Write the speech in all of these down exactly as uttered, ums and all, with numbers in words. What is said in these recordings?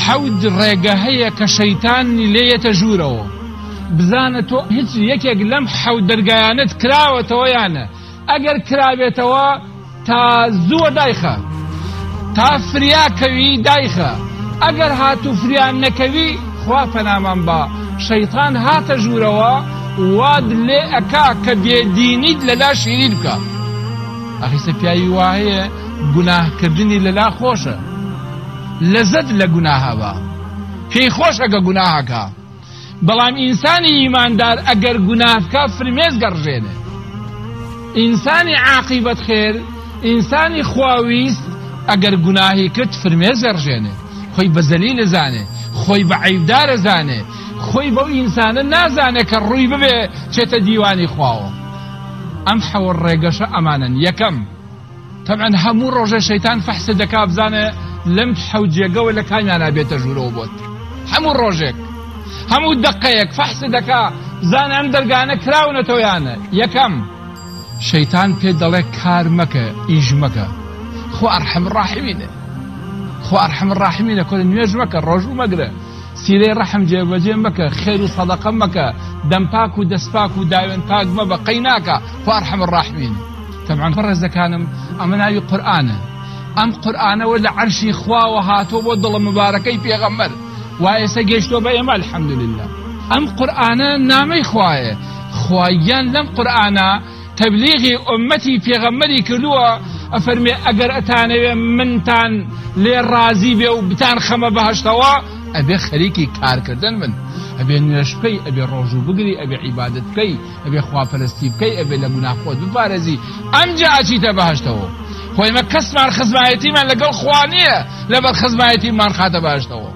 حەود ڕێگە هەیە کە شەیتانی لێیەتە ژوورەوە بزانە تۆ هیچ یەکێک لەم حەود دەرگایانت کراوەتەوە یانە ئەگەر کرابێتەوە تا زووە دایخە تا فریاکەوی دایخە ئەگەر هاتو فریان نەکەوی خوا پەنامان بە شەیطان هاتە ژوورەوە واد لێ ئەکا کە بێدینیت لەلا شیرین بکە ئەخیسە پیاوی وایە گوناهکردنی لەلا خۆشە لەزەت لە گوناهە بە پێی خۆش ئەگە گوناهەکە بەڵام ئینسانی ئیماندار ئەگەر گوناه بکە فرمێز گەڕژێنێ ئینسانی عاقیبەت خێر ئینسانی خواویست ئەگەر گوناهی کرد فرمێز گەڕژێنێ خۆی بە زەلیل زانێ خۆی بە عیبدارە زانێ خۆی بەو ئینسانە نازانێ کە ڕووی ببێ چێتە دیوانی خواوە ئەم حەوە ڕێگەشە ئەمانن یەکەم طبعا هەموو ڕۆژە شەیتان فەحسە دەکا بزانێ لەم حەوت جێگەوە لە کامیانە بێتە ژوورەوە بۆت هەموو ڕۆژێک هەموو دقەیەک فەحسە دەکا بزانە ئەم دەرگانە کراونەتەوەیانە یەکەم شەیتان پێ دەڵێ کار مەکە ئیش مەکە خۆ ئەرحەم ڕاحیمینە خۆ ئەرحەم ڕاحیمینە کۆ نوێژ مەکە ڕۆژوو مەگرە سیرەی ڕەحم جێبەجێ مەکە خێر و سەدەقە مەکە دەم پاک و دەست پاک و داوێن پاک مەبە قەی ناکە خۆ ئەرحەم ڕاحیمینە طبعا ڕێزەکانم ئەمە ناوی قورئانە ئەم قورئانەوە لە عەرشی خواوە هاتۆ بۆ دڵە مبارەکەی پێغەمبەر و ئێستا گەیشتۆ بە ئێمە الحەمدولله ئەم قورئانە نامەی خوایە خوایان لەم قورئانە تەبلیغی ئومەتی پێغەمبەری کردووە ئەفەرمێ ئەگەر ئەتانەوێ منتان لێ ڕازی بێ و بتان خەمە بەهەشتەوە ئەبێ خەریکی کارکردن من ئەبێ نوێژ بکەی ئەبێ ڕۆژوو بگری ئەبێ عیبادەت بکەی ئەبێ خواپەرستی بکەی ئەبێ لە گوناه خۆت بپارێزی ئەمجا ئەچیتە بەهەشتەوە خۆی مە کەسمان خزمایەتیمان لەگەڵ خوا نییە لەبەر خزمایەتیمان خاتە بەهەشتەوە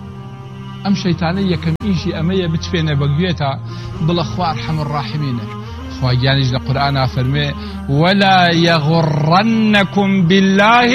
ئەم شەیتانە یەکەم ئیشی ئەمەیە بتفێنە بەگوێتە بڵە خوا ئەرحەم الراحیمینە خواگیانیش لە قورئانە فەرمێ ولا يغرنكم بالله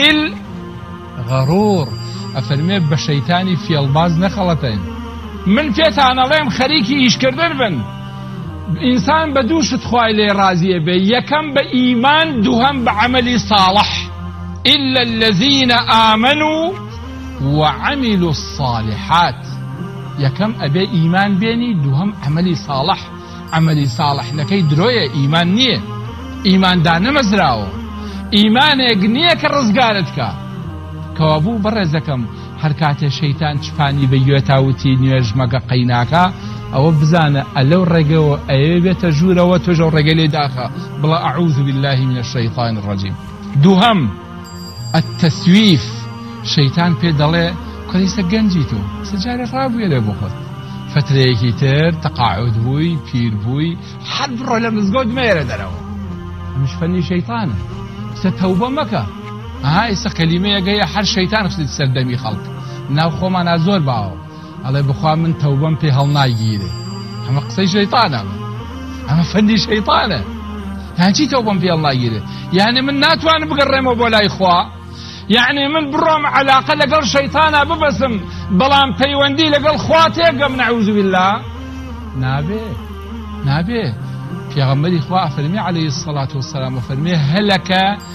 الغرور ئەفەرمێ بە شەیتانی فێڵباز نەخەڵەتین من پێتان ئەڵێم خەریکی ئیشکردن بن ئینسان بە دوو شت خوای لێ ڕازیە بێ یەکەم بە ئیمان دووهەم بە عەمەلی صالح إلا الذين آمنوا وعملوا الصالحات یەکەم ئەبێ ئیمان بێنی دووهەم عەمەلی صالح عملی صالح نەکەی درۆیە ئیمان نییە ئیماندار نەمەزراوە ئیمانێک نییە کە ڕزگارت کە کەوا بوو بەڕێزەکەم هەر کاتێ شەیتان چپانی بەگوێ تاوتی نوێژ مەگە قەیناکە ئەوە بزانە ئەلەو ڕێگەوە ئەوێ بێتە ژوورەوە تۆژە ڕێگە لێ داخە بڵە ئەعوذ بالله من الشەیطان الرەجیم دووهەم التەسویف شەیتان پێ دەڵێ کۆلیسە گەنجی تۆ سەجارە ڕابوویە لێ بۆ خۆت فترەیەکی تر تەقاعود بووی پیر بووی حەد بڕۆ لە مزگەوت مێرە دەرەوە ئەمش فەنی شەیطانە سە تەوبە مەکە ئەها ئێستا کەلیمەیە گەیە هەر شەیطان خستیت سەردەمی خەڵک ناو خۆمانە زۆر باوە ئەڵێ بخوا من تەوبەم پێ هەڵناگیرێ ئەمە قسەی شەیطانە ئەمە فەنی شەیطانە یان چی تەوبەم پێ هەڵناگیرێ یعنی من ناتوانم بگەڕێمەوە بۆ لای خوا يعني من بروم علاقة لقل شيطانا ببسم بلان بيوندي لقل خواتي قم نعوذ بالله نابي نابي في غمري خواه فرمي عليه الصلاة والسلام وفرمي هلك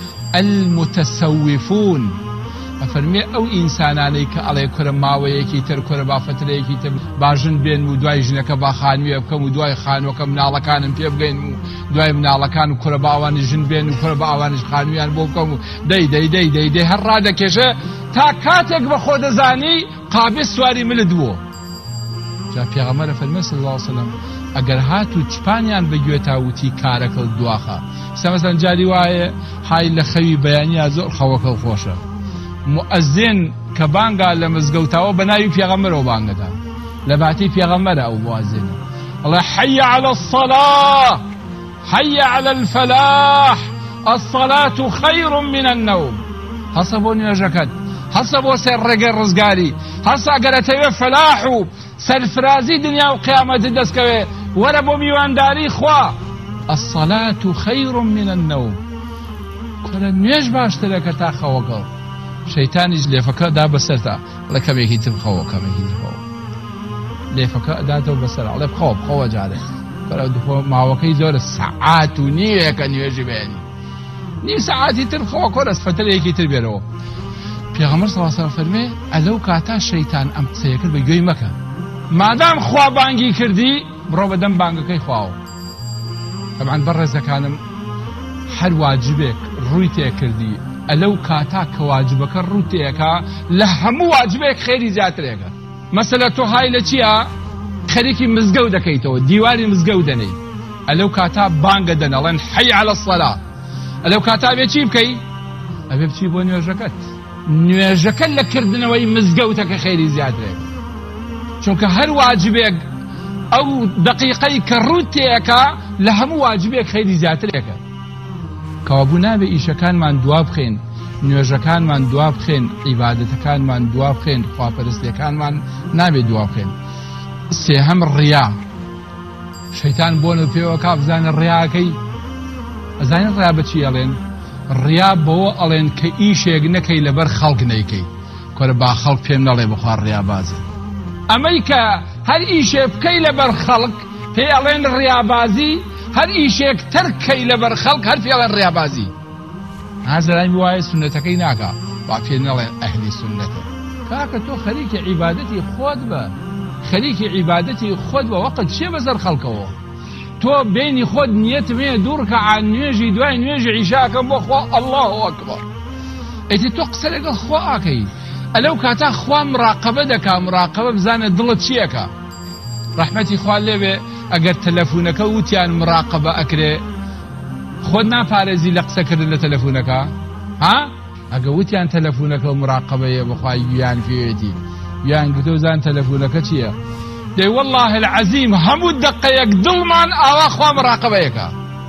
المتسوفون فرمي او انسان عليك علي كرم ماويكي تر كرم بافتريكي تر باجن بين ودواي جنك باخانوي وكم ودواي خان وكم نالكان بيبقين دوای مناڵەکان و کورە باوانی ژن بێن و کورە باوانیش خانویان بۆ بکەم و دەی دەی دەی دەی دەی هەر ڕادەکێشە تا کاتێک بە خۆ دەزانی قابل سواری ملت بووە جا پێغەمبەر فەرمێ صلی الله علیه وسلم ئەگەر هات و چپانیان بەگوێ تاوتی کارەکە دواخە سە مەسەڵەن جاری وایە های لە خەوی بەیانیا زۆر خەوەکە خۆشە مؤەزین کە بانگا لە مزگەوتاوە بە ناوی پێغەمبەرەوە بانگەدا لە باتی پێغەمبەرە ئەو مؤەزینە ئەڵێ حەیە عەلە الصەلاة حي على الفلاح الصلاة خير من النوم حسبوا نيجكت حسبوا سر رجال رزقاري حسا قرأتوا فلاحوا سرفرازي دنيا وقيامة الدسكوي ولا بميوان داري خوا الصلاة خير من النوم كل نيج باشترك تاخا وقل شيطان ليفكا دا بسرتا لكم يكي تبخوا كم يكي تبخوا ليفكا دا تو بسر على بخوا بخوا جاله ماوەکەی زۆرە سەعات و نیوەیەکە نوێژی بێنی نیم سەعاتی تر خۆ کۆرەس فترەیەکی تر بێرەوە پێغەمبەر صلی الله علیه و سلم فەرمێ ئەلەو کاتا شەیتان ئەم قسەیە کرد بە گوێی مەکە مادام خوا بانگی کردی بڕۆ بەدەم بانگەکەی خواوە. طبعا بەڕێزەکانم هەر واجبێک ڕووی تێکردی ئەلەو کاتا کە واجبەکە ڕوو تێکا لە هەموو واجبێک خێری زیاترێکە. مەسەلە تۆ های لە چییە؟ خەریکی مزگەوت دەکەیتەوە، دیواری مزگەوت دەنەی، ئەلەو کاتا بانگە دەنەڵێن حەی عەلە الصەلا، ئەلەو کاتا بێ چی بکەی؟ ئەبێ بچی بۆ نوێژەکەت. نوێژەکە لە کردنەوەی مزگەوتەکە خێری زیاترێک، چونکە هەر واجبێک ئەو دقیقەی کە ڕوو تێکا لە هەموو واجبێک خێری زیاترێکە. کەوابوو نابێ ئیشەکانمان دوا بخێن، نوێژەکانمان دوا بخێن، عیبادەتەکانمان دوا بخێن، خواپەرستیەکانمان نابێ دوا بخێن. سێهەم ڕیا. شەیتان بۆ نە پێوە کا بزانە ڕیاکەی. ئەزانین ڕیا بەچی ئەڵێن؟ ڕیا بەوە ئەڵێن کە ئیشێک نەکەی لەبەر خەڵک نەیکەی. کۆرە با خەڵک پێم نەڵێ بخوا ڕیابازە. ئەمەی کە هەر ئیشێ بکەی لەبەر خەڵک پێ ئەڵێن ڕیابازی، هەر ئیشێک تەرکەی لەبەر خەڵک هەر پێ ئەڵێن ڕیابازی. هازەرانی وایە سونەتەکەی ناکا، با پێ نەڵێن ئەهلی سونەتە. کاکە تۆ خەریکی عیبادەتی خۆت بە، خەریکی عیبادەتی خۆت بە، وەقت چێ بەسەر خەڵکەوە. تۆ بینی خۆت نیەت مێ دوور کە عن نوێژی دوای نوێژی عیشاکەم بۆ خوا ئەڵڵاهو ئەکبەر. ئەیتر تۆ قسە لەگەڵ خوا ئاکەی. ئەلەو کاتا خوا مراقەبە دەکا، مراقەبە بزانە دڵت چیەکە. ڕەحمەتی خوا لێبێ ئەگەر تەلەفونەکە وتیان مراقەبە ئەکرێ، خۆت ناپارێزی لە قسەکردن لە تەلەفونەکە؟ ها؟ ئەگە وتیان تەلەفونەکە و مراقەبەیە بەخوای گویان پێوێتی، یان گوتە بزان تەلەفونەکە چییە؟ دەی والله العەزیم هەموو دقەیەک دڵمان ئاوا خوا مراقەبەیەکە.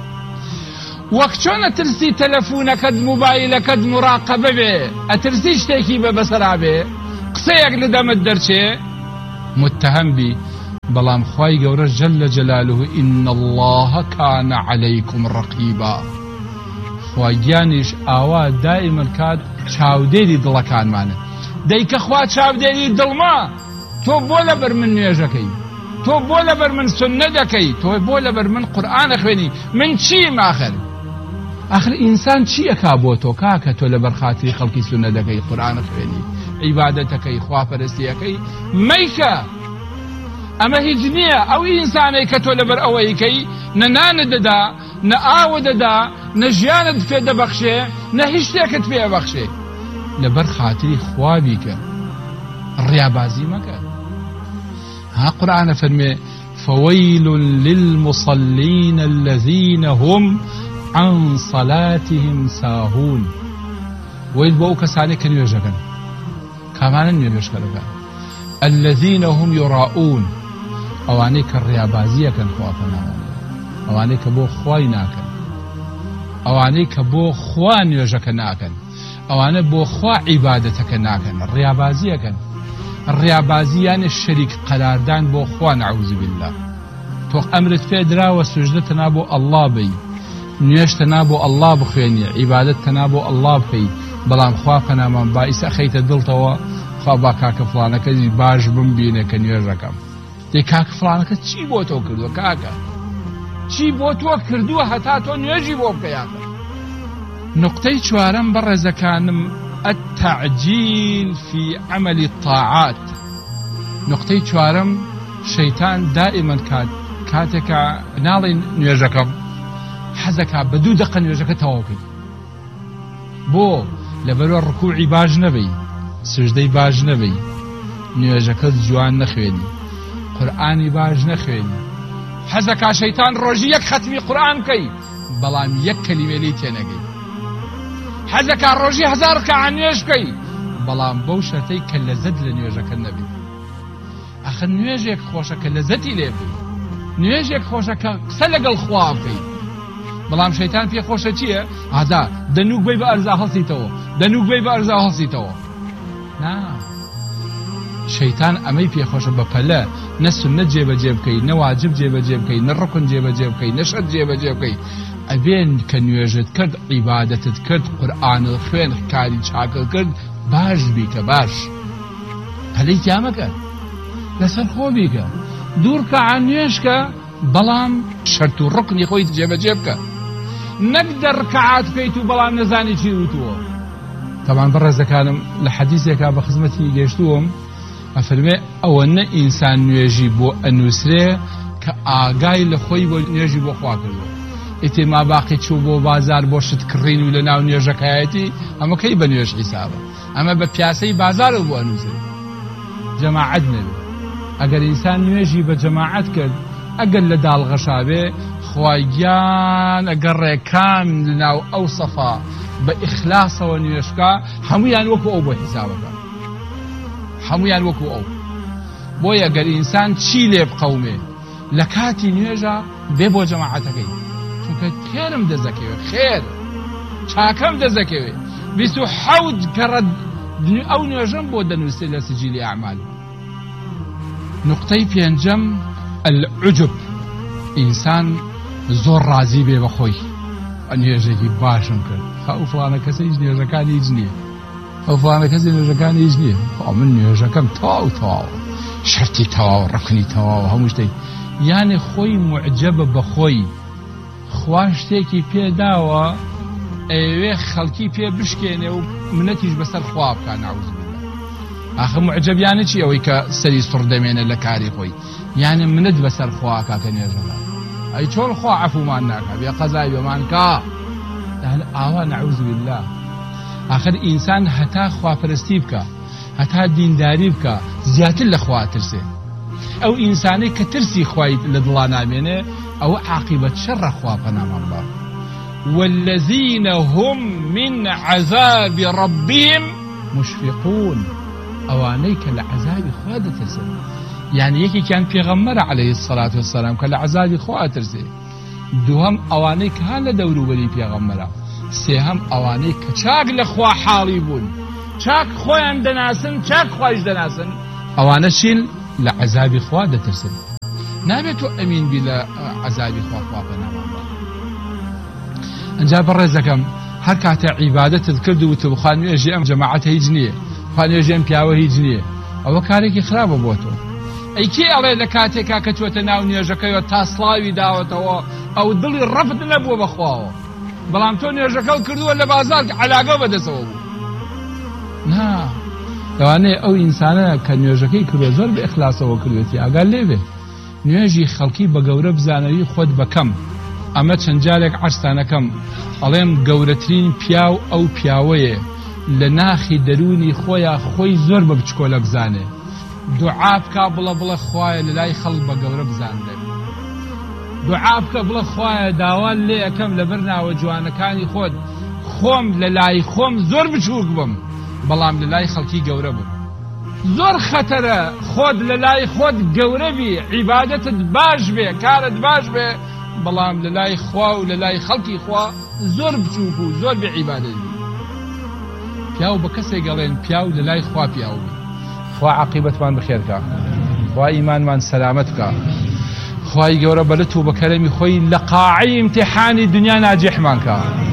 وەک چۆن ئەترسی تەلەفونەکەت موبایلەکەت مراقەبە بێ، ئەترسی شتێکی بە بەسەرا بێ، قسەیەک لە دەمت دەرچێ متهم بی. بەڵام خوای گەورە جەلە جەلالوه ئین الله کان عەلەیکم ڕەقیبا. خوا گیانیش ئاوا دائیمەن کات چاودێری دڵەکانمانە. دەی کە خوا چاودێری دڵما، تۆ بۆ لەبەر من نوێژەکەی، تۆ بۆ لەبەر من سنە دەکەی، تۆ بۆ لەبەر من قورئانە خوێنی، من چیم ئاخر؟ ئاخر ئینسان چی ئەکا بۆ تۆ کاکە تۆ لەبەر خاتری خەڵکی سنە دەکەی، قورئانە خوێنی، عیبادەتەکەی، خواپەرستیەکەی؟ مەیکە ئەمە هیچ نییە. ئەو ئینسانەی کە تۆ لەبەر ئەوەیکەی نە نانت دەدا، نە ئاوە دەدا، نە ژیانت پێ دەبەخشێ، نە هیچ شتێکت پێ ئەبەخشێ، لەبەر خاتری خوا بیکە، ڕیابازی مەکە. ها قورئانە فەرمێ فويل للمصلين الذين هم عن صلاتهم ساهون. ويل بۆ ئەو کەسانەی کە نوێژەکەن، کامانە نوێژەکەن، الذين هم يراؤون، ئەوانەی کە ڕیابازیەکەن خوا پەناوە، ئەوانەی کە بۆ خوای ناکەن، ئەوانەی کە بۆ خوا نوێژەکە ناکەن، ئەوانە بۆ خوا عیبادەتەکە ناکەن، ڕیابازیەکەن. ڕیابازی یانە شەریک قەراردان بۆ خوا نەعوذ بالله. تۆ ئەمرت پێ دراوە سوژدە تەنا بۆ ئەڵڵا بی، نوێژ تەنا بۆ ئەڵڵا بخوێنی، عیبادەت تەنا بۆ ئەڵڵا بکەی، بەڵام خوا پەنامان باعیسە خەیتە دڵتەوە خوا با کاکە فڵانەکە باش بمبینێ کە نوێژەکەم. دەی کاکە فڵانەکە چی بۆ تۆ کردووە کاکە؟ چی بۆ تۆ کردووە هەتا تۆ نوێژی بۆ بکەیاکە؟ نقطەی چوارەم بەڕێزەکانم التعجيل في عمل الطاعات. نقطەی چوارەم شەیتان دائما کات کاتێکە ناڵێ نوێژەکەم حەزەکە بە دوو دقە نوێژەکە تەواو بکەی. بۆ لەبەرەوە ڕکوعی باش نەبی، سجدەی باش نەبی، نوێژەکەت جوان نەخوێنی، قورئانی باش نەخوێنی. حەزەکە شەیتان ڕۆژی یەک ختمی قورئان بکەی، بەڵام یەک کەلیمەی تێنەگەی. حەزەکە ڕۆژی هەزار ڕەکەعات نوێژ بکەی، بەڵام بەو شەرتەی کە لەزەت لە نوێژەکە نەبی. ئەخر نوێژێک خۆشە کە لەزەتی لێ بی، نوێژێک خۆشە کە قسە لەگەڵ خوا بکەی. بەڵام شەیتان پێ خۆشە چییە؟ ئازا دەنووک بی بە ئەرزا هەڵسیتەوە، دەنووک بی بە ئەرزا هەڵسیتەوە. نا، شەیتان ئەمەی پێخۆشە بە پەلە نە سونەت جێبەجێ بکەی، نە واجب جێبەجێ بکەی، نە ڕوکن جێبەجێ بکەی، نە شەرت جێبەجێ بکەی. ئەبێن کە نوێژت کرد، عیبادەتت کرد، قورئانت خوێن، کاری چاکە کرد، باش بیکە، باش پەلەی تیامەکە، لەسەر خۆ بیکە، دوور کە عن نوێژکە، بەڵام شەرت و ڕوکنی خۆی جێبەجێ بکە. نەک دە ڕەکەعات بکەیت و بەڵام نەزانی چی وتووە. طبعا بەڕێزەکانم لە حەدیثێکا بە خزمەتی گەیشتووم ئەفەرمێ ئەوەنە ئینسان نوێژی بۆ ئەنووسرێ کە ئاگای لە خۆی بۆ نوێژی بۆ خوا کردووە ئیتر ما باقی چوو بۆ بازار بۆ شت کڕین و لە ناو نوێژەکایەتی ئەمە کەی بە نوێژ حیسابە ئەمە بە پیاسەی بازارە بۆ ئەنووسرێ جەماعەت نەبێ ئەگەر ئینسان نوێژی بە جەماعەت کرد ئەگەر لە داڵغەشابێ خوای گیان ئەگەر ڕێکان لەناو ئەو سەفا بە ئیخلاسەوە نوێشکا هەمویان وەکو ئەو بۆ حیسابەکە هەمویان وەکو ئەو بۆیە ئەگەر ئینسان چی لێ بقەومێ لە کاتی نوێژە بێ بۆ جەماعەتەکەی چونکە خێرم دەزەکەوێ خێر چاکەم دەزەکەوێ بیست و حەوت کەڕە ئەو نوێژەم بۆ دەنووسێ لە سجلی ئەعمال نقطەی پێنجەم العجب ئینسان زۆر ڕازی بێ بەخۆی نوێژێکی باشم کرد ئەو فڵانە کەسە هیچ نوێژەکانی هیچ نییە ئەو فڵانە کەسی نوێژەکانی هیچ نییە من نوێژەکەم تاو تاو شەرتی تەواو ڕەکنی تەواو هەموو شتێک یانێ خۆی معجەبە بەخۆی خوا شتێکی پێداوە ئەوێ خەڵکی پێ بشکێنێ و منەتیش بەسەر خوا بکە نەعوذ بالله ئاخر معجەبیانە چی ئەوەی کە سەری سوڕ دەمێنێ لە کاری خۆی یانێ منەت بەسەر خوا کاکە نوێژەکە ئەی چۆن خوا عەفومان ناکە بێ قەزای بێمان کا ئاوا نەعوذ بالله آخر ئینسان هەتا خواپەرستی بکە هەتا دینداری بکە زیاتر لە خوا ترسێ ئەو ئینسانەی کە ترسی خوای لە دڵا نامێنێ ئەوە عاقبەت شەڕە خوا پەنامان بە والذین هم من عذاب ربهم مشفقون ئەوانەی کە لە عەذابی خوا دەترسن یعنی یەکێکیان پێغەمبەرە عەلەیهی السەڵاتو وەسسەلام کە لە عەذابی خوا ترسێ دووهەم ئەوانەی کە هەر لە دەوروبەری پێغەمبەرە سێهەم ئەوانەی کە چاک لە خوا حاڵی بوون چاک خۆیان دەناسن چاک خوایش دەناسن ئەوانە چین لە عەذابی خوا دەترسن نابێت تۆ ئەمین بی لە عەذابی خوا خوا پەنامان بە ئەنجا بەڕێزەکەم هەر کاتە عیبادەتت کرد و وتە خوا نوێژی ئەم جەماعەتە هیچ نییە خوا نوێژی ئەم پیاوە هیچ نییە ئەوە کارێکی خراپە بۆ تۆ ئەی کێ ئەڵێ لە کاتێکا کە تۆتە ناو نوێژەکەیەوە تا سڵاوی داوەتەوە ئەو دڵی ڕەفت نەبووە بەخواوە بەڵام تۆ نوێژەکە کردووە لە بازار عەلاقە بەدەستەوە بوو نا لەوانەیە ئەو ئینسانە کە نوێژەکەی کردووە زۆر بە ئیخلاسەوە کردوێتی ئاگال لێبێ نوێژی خەڵکی بە گەورە بزانەوی خۆت بەکەم ئەمە چەند جارێک عەرزتانەکەم ئەڵێم گەورەترین پیاو ئەو پیاوەیە لە ناخی دەرونی خۆیان خۆی زۆر بە بچکۆلە بزانێ دوعا بکا بڵە بڵە خوایە لە لای خەڵک بە گەورە بزاندێ دوعا بکە بڵە خوایە داوا لێ یەکەم لەبەر ناوە جوانەکانی خۆت خۆم لە لای خۆم زۆر بچووک بم بەڵام لە لای خەڵکی گەورە بم زۆر خەتەرە خۆت لە لای خۆت گەورە بی عیبادەتت باش بێ کارت باش بێ بەڵام لە لای خوا و لە لای خەڵکی خوا زۆر بچووک و زۆر بێ عیبادەت بی پیاو بە کەسێک گەڵێن پیاو لە لای خوا پیاو بی خوا عاقبەتمان بخێرکە خوا ئیمانمان سەلامەت بکە خوای گەورە بەلەت و بە کەرەمی خۆی لە قاعەی ئیمتیحانی دنیا ناجێحمان کە